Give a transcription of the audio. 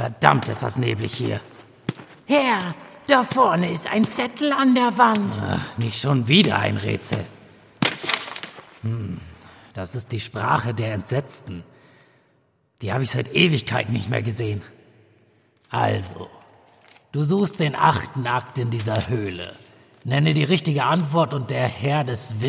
Verdammt, ist das neblig hier. Herr, da vorne ist ein Zettel an der Wand. Ach, nicht schon wieder ein Rätsel. Das ist die Sprache der Entsetzten. Die habe ich seit Ewigkeiten nicht mehr gesehen. Also, du suchst den 8. Akt in dieser Höhle. Nenne die richtige Antwort und der Herr des